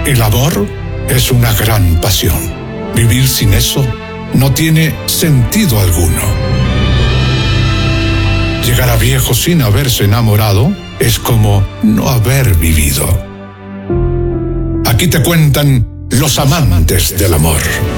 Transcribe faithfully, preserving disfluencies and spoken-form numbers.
El amor es una gran pasión. Vivir sin eso no tiene sentido alguno. Llegar a viejo sin haberse enamorado es como no haber vivido. Aquí te cuentan los amantes del amor.